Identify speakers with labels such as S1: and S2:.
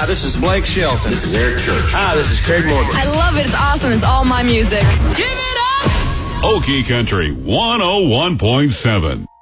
S1: Hi, this is Blake Shelton.
S2: This is Eric Church.
S1: Hi, this is Craig Morgan.
S3: I love it. It's awesome. It's all my music.
S4: Give it up! Okie Country 101.7.